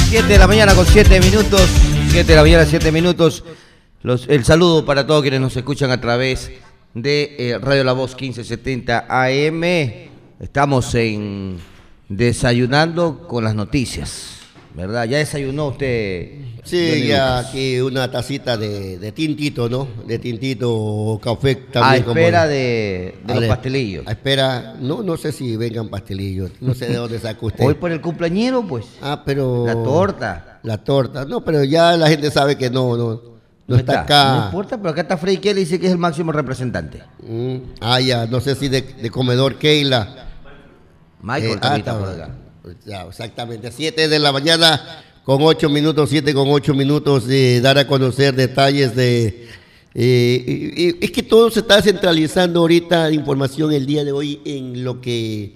7 de la mañana con 7 minutos. 7 de la mañana, 7 minutos. El saludo para todos quienes nos escuchan a través de Radio La Voz 1570 AM. Estamos en Desayunando con las Noticias, ¿verdad? ¿Ya desayunó usted? Sí, ya aquí una tacita de tintito, ¿no? De tintito o café también. A espera de los pastelillos. A espera, no sé si vengan pastelillos, no sé de dónde saca usted. Hoy por el cumpleañero, pues. Ah, pero... La torta. No, pero ya la gente sabe que no está acá. No importa, pero acá está Freddy Kelly, dice que es el máximo representante. Ya, no sé si de comedor Keila. Michael también está por acá. Ya, exactamente, 7 de la mañana con 8 minutos, 7 con 8 minutos, dar a conocer detalles de... es que todo se está centralizando ahorita de información el día de hoy en lo que...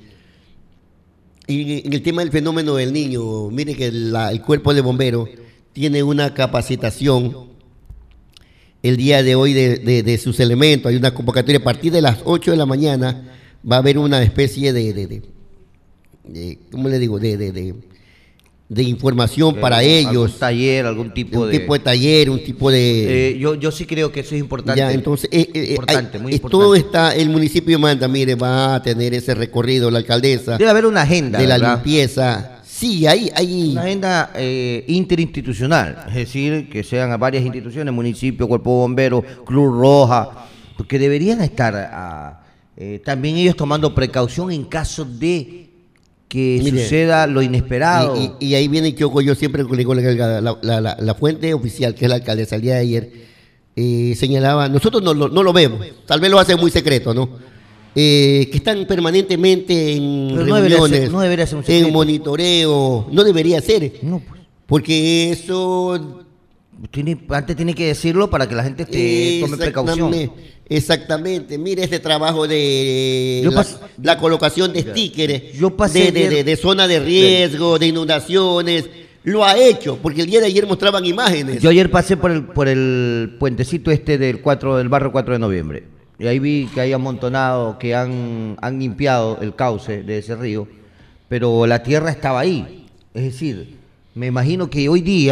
En el tema del fenómeno del niño. Mire que el cuerpo de bomberos tiene una capacitación el día de hoy de sus elementos. Hay una convocatoria a partir de las 8 de la mañana. Va a haber una especie de ¿cómo le digo? De información para ellos. Algún taller, algún tipo de taller, un tipo de... yo sí creo que eso es importante. Ya, entonces, muy importante. Todo está, el municipio manda, mire, va a tener ese recorrido, la alcaldesa. Debe haber una agenda, de ¿verdad? La limpieza. Sí, hay una agenda interinstitucional, es decir, que sean varias instituciones, municipio, cuerpo bombero, Cruz Roja, porque deberían estar también ellos tomando precaución en caso de que suceda lo inesperado. Y ahí viene Choco, yo siempre digo la fuente oficial, que es la alcaldesa, el día de ayer, señalaba, nosotros no lo vemos, tal vez lo hacen muy secreto, ¿no? Que están permanentemente en reuniones, no debería ser un secreto. En monitoreo, no debería ser, no, pues. Porque eso... Antes tiene que decirlo para que la gente tome precaución. Exactamente, mire este trabajo de la colocación de stickers, de zona de riesgo, de inundaciones, lo ha hecho, porque el día de ayer mostraban imágenes. Yo ayer pasé por el puentecito del barrio 4 de noviembre, y ahí vi que hay amontonado, que han limpiado el cauce de ese río, pero la tierra estaba ahí. Es decir, me imagino que hoy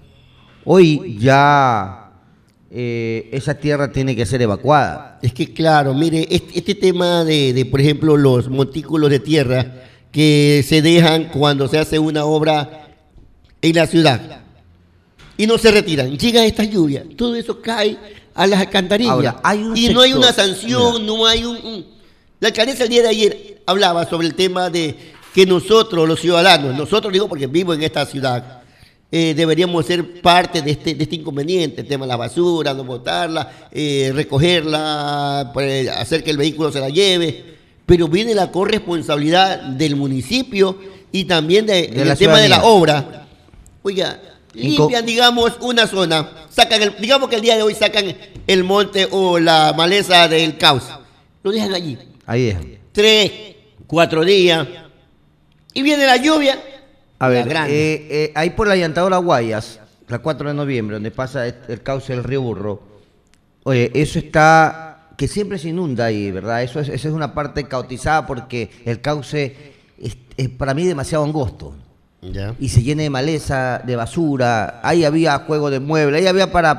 ya esa tierra tiene que ser evacuada. Es que claro, mire, este tema de por ejemplo, los montículos de tierra que se dejan cuando se hace una obra en la ciudad y no se retiran, llega esta lluvia, todo eso cae a las alcantarillas. Ahora, no hay una sanción, no hay La alcaldesa el día de ayer hablaba sobre el tema de que nosotros, los ciudadanos, digo porque vivo en esta ciudad, deberíamos ser parte de este inconveniente, el tema de la basura, no botarla, recogerla, hacer que el vehículo se la lleve, pero viene la corresponsabilidad del municipio y también del tema de la obra. Oiga, limpian, digamos, una zona, digamos que el día de hoy sacan el monte o la maleza del cauce, lo dejan allí. Ahí es. 3, 4 días, y viene la lluvia. A ver, ahí por la llantadora Guayas, la 4 de noviembre, donde pasa el cauce del río Burro, oye, eso está, que siempre se inunda ahí, ¿verdad? Esa es una parte caotizada porque el cauce es para mí demasiado angosto. Ya. Y se llena de maleza, de basura, ahí había juego de muebles, ahí había para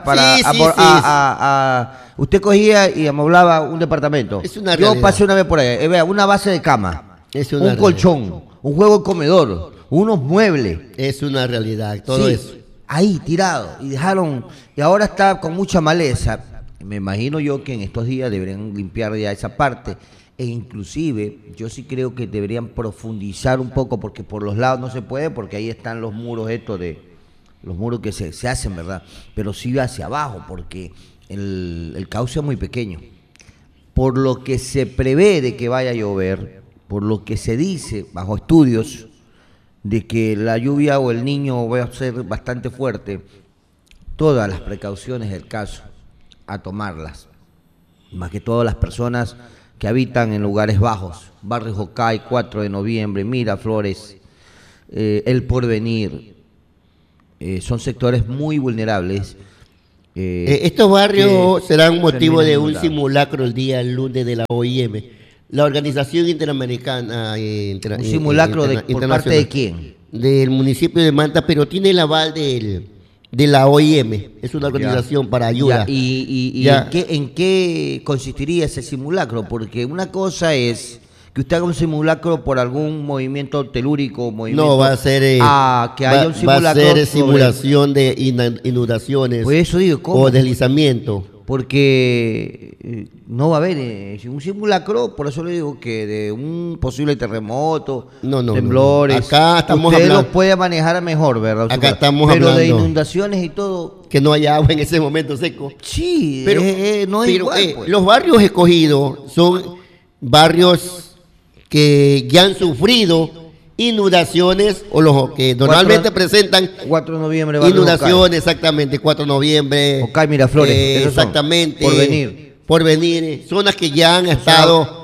usted cogía y amoblaba un departamento. Yo pasé una vez por ahí, vea, una base de cama, un colchón, un juego de comedor, unos muebles. Es una realidad, todo eso. Ahí tirado, y ahora está con mucha maleza. Me imagino yo que en estos días deberían limpiar ya esa parte, e inclusive yo sí creo que deberían profundizar un poco, porque por los lados no se puede, porque ahí están los muros los muros que se hacen, ¿verdad? Pero sí hacia abajo, porque el cauce es muy pequeño. Por lo que se prevé de que vaya a llover, por lo que se dice bajo estudios, de que la lluvia o el niño va a ser bastante fuerte, todas las precauciones del caso, a tomarlas. Más que todas las personas que habitan en lugares bajos, Barrio Jocay, 4 de noviembre, Miraflores, El Porvenir, son sectores muy vulnerables. Estos barrios serán motivo de un simulacro el día lunes de la OIM. La Organización Interamericana. ¿Un simulacro por parte de quién? del municipio de Manta, pero tiene el aval de la OIM, es una organización para ayuda. ¿Y en qué consistiría ese simulacro? Porque una cosa es que usted haga un simulacro por algún movimiento telúrico, No, va a ser que haya un simulacro va a ser simulación de inundaciones, pues eso digo, ¿cómo? o deslizamiento. Porque no va a haber un simulacro, por eso le digo que de un posible terremoto, temblores, acá estamos usted hablando, lo puede manejar mejor, ¿verdad? Acá estamos pero hablando de inundaciones y todo, que no haya agua en ese momento seco. Sí, pero no es igual, pues. Los barrios escogidos son barrios que ya han sufrido inundaciones, o los que normalmente presentan 4 de noviembre, inundaciones, exactamente, 4 de noviembre, Ocay, Miraflores, exactamente, Porvenir, zonas que ya han estado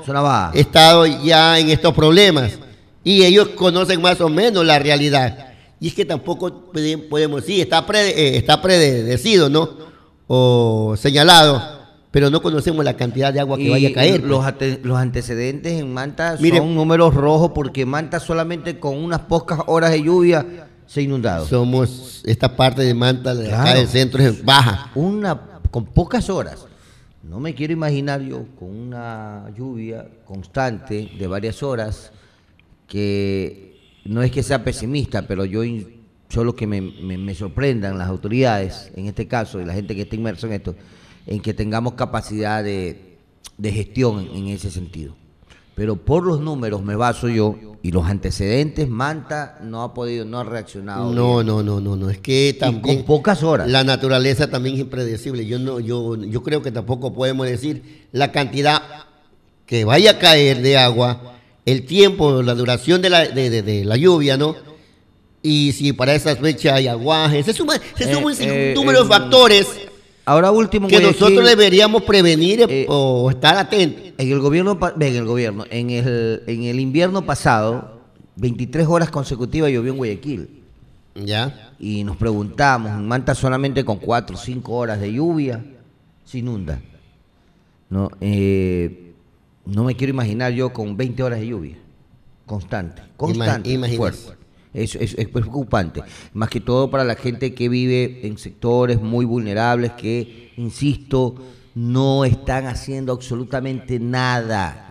ya en estos problemas, y ellos conocen más o menos la realidad. Y es que tampoco podemos decir, está predecido, ¿no? O señalado, pero no conocemos la cantidad de agua que vaya a caer. Los antecedentes en Manta son números rojos, porque Manta solamente con unas pocas horas de lluvia se ha inundado. Esta parte de Manta, de acá del centro, es baja. Con pocas horas. No me quiero imaginar yo con una lluvia constante de varias horas, que no es que sea pesimista, pero solo que me sorprendan las autoridades, en este caso, y la gente que está inmersa en esto, en que tengamos capacidad de gestión en ese sentido. Pero por los números me baso yo, y los antecedentes, Manta no ha reaccionado. No, es que también con pocas horas. La naturaleza también es impredecible. Yo creo que tampoco podemos decir la cantidad que vaya a caer de agua, el tiempo, la duración de la lluvia, ¿no? Y si para esas fechas hay aguajes, se suma un número de factores. Ahora último, que nosotros deberíamos prevenir o estar atentos. En el invierno pasado, 23 horas consecutivas llovió en Guayaquil. Ya. Y nos preguntamos, en Manta solamente con 4 o 5 horas de lluvia se inunda. No me quiero imaginar yo con 20 horas de lluvia constante, fuerte. Es preocupante, más que todo para la gente que vive en sectores muy vulnerables, que, insisto, no están haciendo absolutamente nada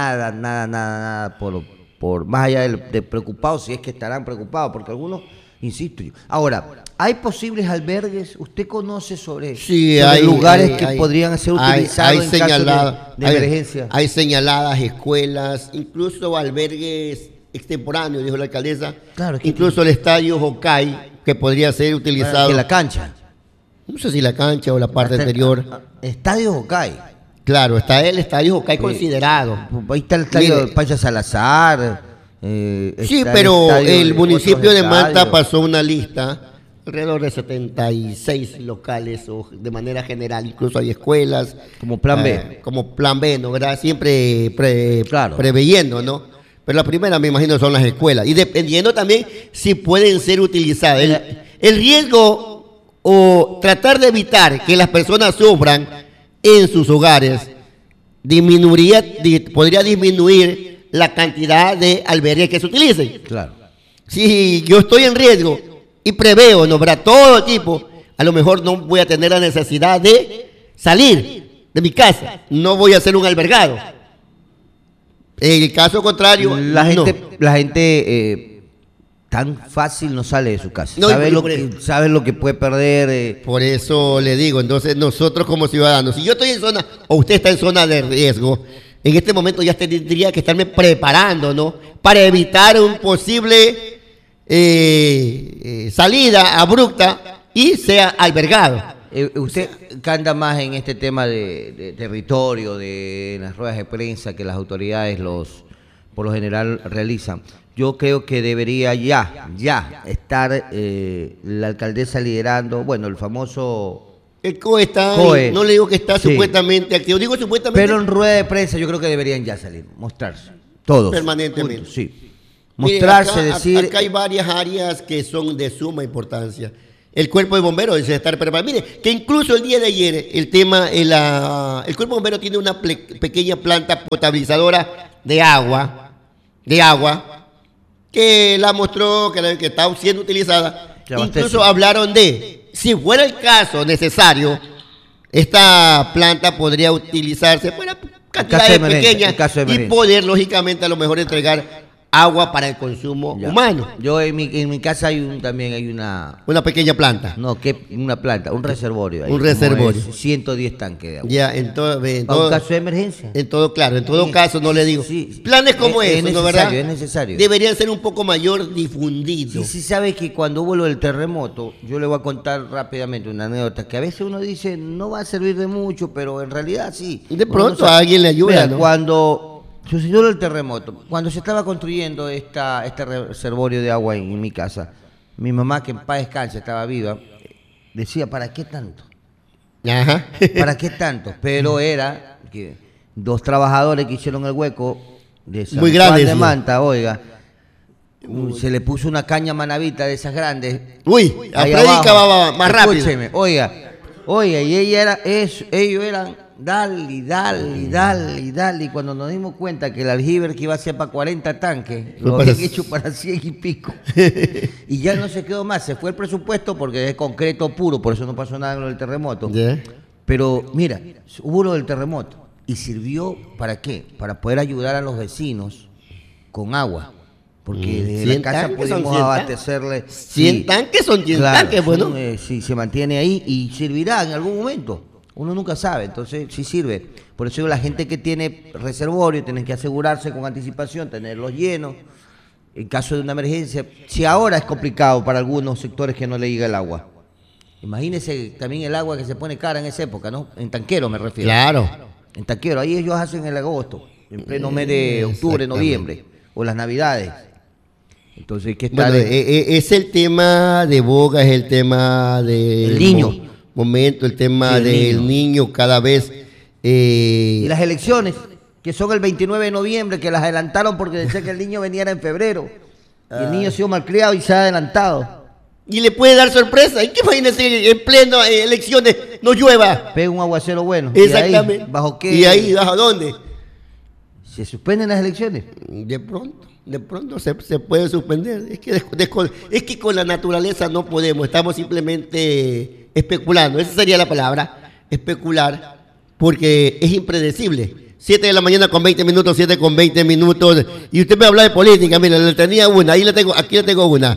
por más allá de preocupados, si es que estarán preocupados, porque algunos, insisto yo. Ahora, ¿hay posibles albergues? ¿Usted conoce sobre lugares que podrían ser utilizados en caso de emergencia? Hay señaladas escuelas, incluso albergues extemporáneo, dijo la alcaldesa. Claro, incluso el estadio Jocay, que podría ser utilizado. Que la cancha. No sé si la cancha o la parte anterior. Estadio Jocay. Claro, está el estadio Jocay considerado. Ahí está el estadio de Pancha Salazar. Sí, pero el municipio de Manta pasó una lista, alrededor de 76 locales, o de manera general, incluso hay escuelas. Como plan B. Como plan B, ¿no? ¿Verdad? Siempre preveyendo, ¿no? Pero la primera, me imagino, son las escuelas. Y dependiendo también si pueden ser utilizadas. El riesgo o tratar de evitar que las personas sufran en sus hogares podría disminuir la cantidad de albergues que se utilicen. Claro. Si yo estoy en riesgo y preveo, ¿no? Para todo tipo, a lo mejor no voy a tener la necesidad de salir de mi casa. No voy a ser un albergado. En el caso contrario, la gente tan fácil no sale de su casa. Sabe lo que puede perder. Por eso le digo, entonces nosotros como ciudadanos, si yo estoy en zona, o usted está en zona de riesgo, en este momento ya tendría que estarme preparando, ¿no? Para evitar un posible salida abrupta y sea albergado. Usted que anda más en este tema de territorio, de las ruedas de prensa que las autoridades por lo general realizan. Yo creo que debería ya estar la alcaldesa liderando, bueno, el famoso... El COE está, no le digo que está supuestamente activo, digo supuestamente... Pero en rueda de prensa yo creo que deberían ya salir, mostrarse, todos. Permanentemente. Juntos, sí. Mostrarse, Mire, acá hay varias áreas que son de suma importancia. El cuerpo de bomberos debe estar preparado. Mire, que incluso el día de ayer, el cuerpo de bomberos tiene una pequeña planta potabilizadora de agua, que la mostró, que está siendo utilizada. Se abastece. Incluso hablaron de, si fuera el caso necesario, esta planta podría utilizarse para cantidades pequeñas en caso de y emergencia. poder, lógicamente, a lo mejor entregar agua para el consumo Ya. humano. Yo en mi casa también hay una, Una pequeña planta. no, una planta, un reservorio. Ahí, Un como reservorio. es 110 tanques de agua. Ya, en todo, Para un caso de emergencia. en todo, claro, en todo Sí, caso, no le digo. sí. Planes como Es eso, ¿no, necesario, verdad? es necesario. Deberían ser un poco mayor difundidos. Sí, sabes que cuando hubo lo del terremoto, yo le voy a contar rápidamente una anécdota que a veces uno dice no va a servir de mucho, pero en realidad sí. De Uno pronto no sabe. a alguien le ayuda, Mira, ¿no? cuando sucedió el terremoto, cuando se estaba construyendo este reservorio de agua en mi casa, mi mamá, que en paz descanse, estaba viva, decía, ¿para qué tanto? Ajá. ¿Para qué tanto? Pero era que dos trabajadores que hicieron el hueco de San Muy Juan grandes, de ¿no? Manta, oiga, se le puso una caña manavita de esas grandes. Uy, a Ahí predica abajo. va más rápido. Escúcheme, oiga, y ellos eran dale, y cuando nos dimos cuenta que el aljibe que iba a ser para 40 tanques, lo para- habían hecho para 100 y pico. Y ya no se quedó más, se fue el presupuesto porque es concreto puro, por eso no pasó nada en lo del terremoto. Ya. Pero mira, hubo lo del terremoto y sirvió ¿para qué? Para poder ayudar a los vecinos con agua. Porque desde 100 la casa tanques son pudimos 100 abastecerle. 100 tanques son 100 claro, tanques, bueno. sí, se mantiene ahí y servirá en algún momento. Uno nunca sabe, entonces sí sirve. Por eso la gente que tiene reservorio tienen que asegurarse con anticipación, tenerlos llenos. En caso de una emergencia, si ahora es complicado para algunos sectores que no le llega el agua. Imagínese también el agua que se pone cara en esa época, ¿no? En tanquero me refiero. Claro. En tanquero, ahí ellos hacen el agosto, en pleno mes de octubre, Exactamente. noviembre, o las navidades. Entonces hay que estar Bueno, es el tema de boga, es el tema del El niño. Momento, el tema Sí, el del niño cada vez. Y las elecciones, que son el 29 de noviembre, que las adelantaron porque decía que el niño venía en febrero. Y el niño ha sido malcriado y se ha adelantado. Y le puede dar sorpresa. ¿Y qué imagínese en pleno elecciones no llueva? Pega un aguacero bueno. Exactamente. ¿Y ahí, bajo qué? ¿Y ahí bajo dónde? ¿Se suspenden las elecciones? De pronto se puede suspender. Es que con la naturaleza no podemos, estamos simplemente especulando. Esa sería la palabra, especular, porque es impredecible. 7 de la mañana con 20 minutos, 7 con 20 minutos. Y usted me habla de política, mire, le tenía una, aquí le tengo una.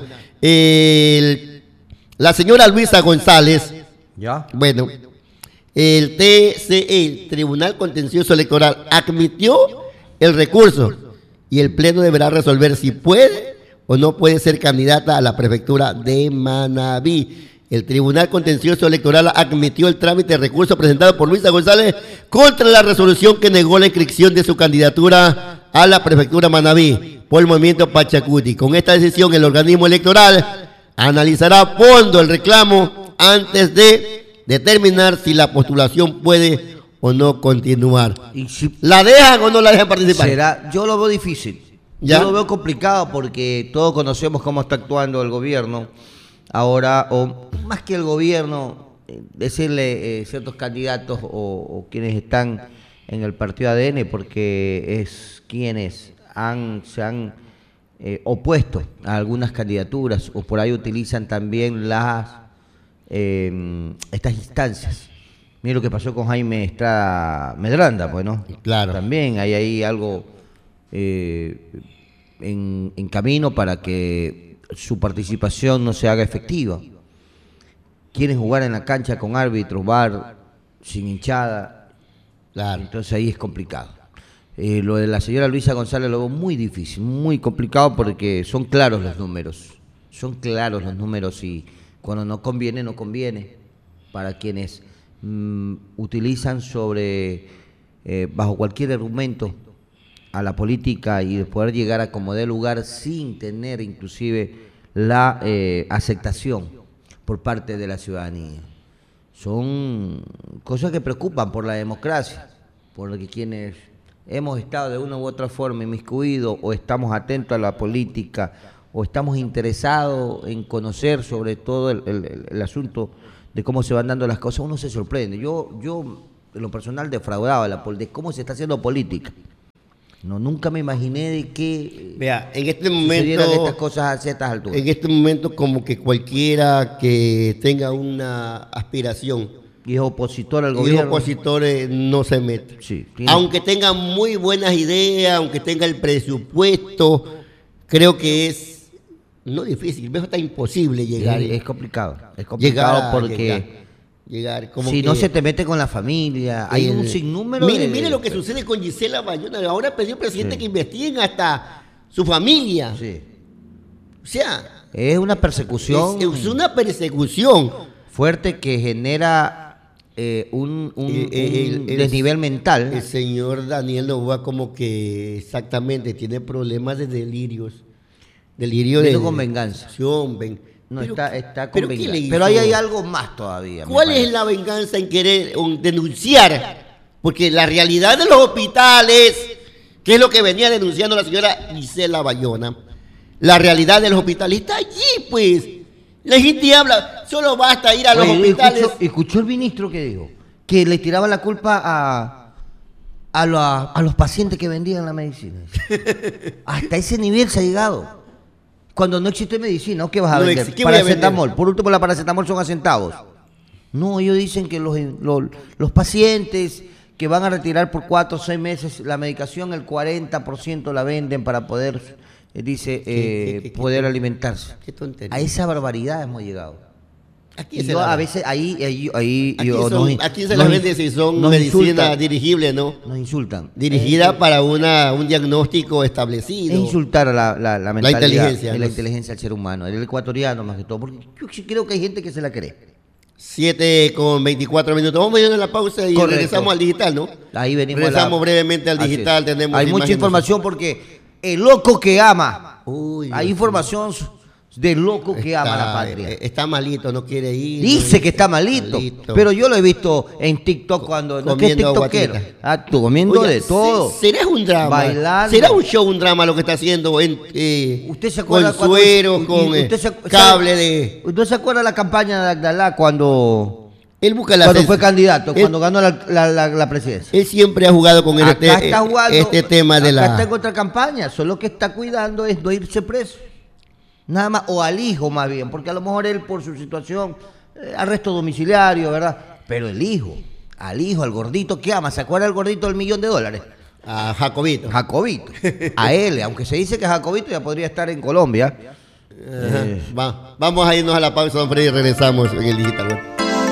La señora Luisa González, ¿Ya? bueno, el TCE, el Tribunal Contencioso Electoral, admitió el recurso y el Pleno deberá resolver si puede o no puede ser candidata a la prefectura de Manabí. El Tribunal Contencioso Electoral admitió el trámite de recurso presentado por Luisa González contra la resolución que negó la inscripción de su candidatura a la prefectura de Manabí por el movimiento Pachacuti. Con esta decisión, el organismo electoral analizará a fondo el reclamo antes de determinar si la postulación puede o no continuar. Y si ¿La dejan o no la dejan participar? yo lo veo difícil. ¿Ya? Yo lo veo complicado porque todos conocemos cómo está actuando el gobierno. Ahora, o más que el gobierno, decirle ciertos candidatos o quienes están en el partido ADN, porque es quienes se han opuesto a algunas candidaturas o por ahí utilizan también estas instancias. Mira lo que pasó con Jaime Estrada Medranda, pues, ¿no? Claro. También hay ahí algo en camino para que su participación no se haga efectiva. Quieren jugar en la cancha con árbitros, VAR, sin hinchada. Claro. Entonces ahí es complicado. Lo de la señora Luisa González lo veo muy difícil, muy complicado porque son claros los números. Son claros los números y cuando no conviene, no conviene. Para quienes utilizan bajo cualquier argumento a la política y de poder llegar a como dé lugar sin tener inclusive la aceptación por parte de la ciudadanía. Son cosas que preocupan por la democracia, por quienes hemos estado de una u otra forma inmiscuidos o estamos atentos a la política o estamos interesados en conocer sobre todo el asunto de cómo se van dando las cosas, uno se sorprende. Yo en lo personal defraudaba de cómo se está haciendo política. No, nunca me imaginé de que Vea, en este sucedieran estas momento, cosas a ciertas alturas. en este momento como que cualquiera que tenga una aspiración Y es opositor al y gobierno. opositores no se mete. Sí, tiene- Aunque tenga muy buenas ideas, aunque tenga el presupuesto, creo que es no difícil, veo hasta imposible llegar. es complicado. Es llegar complicado a- porque llegar como si que no se te mete con la familia, hay un sinnúmero mire, de... mire lo que sucede con Gisela Bayona. Ahora pidió el presidente Sí. que investiguen hasta su familia. Sí. O sea, Es una persecución es una persecución. fuerte que genera un El desnivel mental. El señor Daniel Noboa como que exactamente tiene problemas de delirios. Delirio Vino de con venganza. No, Pero está ¿pero con qué le venganza. hizo? Pero ahí hay algo más todavía. me ¿Cuál parece. es la venganza en querer denunciar? Porque la realidad de los hospitales, que es lo que venía denunciando la señora Gisela Bayona, la realidad de los hospitales está allí, pues. La gente habla, solo basta ir a los Oye, hospitales. escuchó el ministro que dijo que le tiraba la culpa a los pacientes que vendían la medicina. Hasta ese nivel se ha llegado. Cuando no existe medicina, ¿qué vas a No vender? existe, ¿qué voy a Paracetamol. vender? Por último, la paracetamol son a centavos. No, ellos dicen que los pacientes que van a retirar por 4 o 6 meses la medicación, el 40% la venden para poder, poder alimentarse. Qué tontería. A esa barbaridad hemos llegado. Aquí Y se yo la a vende. veces ahí Aquí, yo, aquí se las vende si son nos medicina insultan, dirigible, ¿no? nos insultan. Dirigida para un diagnóstico establecido. Es insultar a la mentalidad inteligencia, y la ¿no? inteligencia del ser humano, el ecuatoriano más que todo, porque yo sí creo que hay gente que se la cree. 7:24 minutos. Vamos a ir a la pausa y Correcto. regresamos al digital, ¿no? Ahí venimos Regresamos brevemente al Así digital. es. Tenemos hay mucha imágenes. información porque el loco que ama, Uy, hay Dios información del loco que ama la Está, patria. está malito, no quiere ir. Dice no- que está malito, pero yo lo he visto en TikTok cuando no es que es Comiendo tiktokero. guatita. Ah, tú comiendo Oiga, de todo. ¿Será un drama? Bailando. ¿Será un show, un drama lo que está haciendo? ¿Usted se acuerda con suero, cuando- con usted se- cable de... ¿Usted se acuerda de la campaña de Agdalá cuando Él busca la... fue candidato, él- cuando ganó la presidencia? Él siempre ha jugado con Acá está jugando, este tema de acá está en la... otra campaña, solo que está cuidando es no irse preso. Nada más, o al hijo más bien, porque a lo mejor él por su situación, arresto domiciliario, ¿verdad? Pero el hijo, al gordito que ama, ¿se acuerda del gordito del $1.000.000? A Jacobito. Jacobito. A él, aunque se dice que Jacobito ya podría estar en Colombia. Ajá. Vamos a irnos a la pausa, don Freddy, y regresamos en el digital.